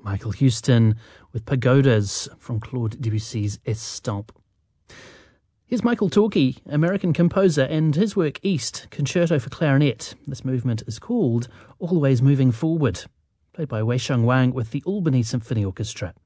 Michael Houston with Pagodas from Claude Debussy's Estampe. Here's Michael Torke, American composer, and his work East, Concerto for Clarinet. This movement is called Always Moving Forward, played by Wei Sheng Wang with the Albany Symphony Orchestra.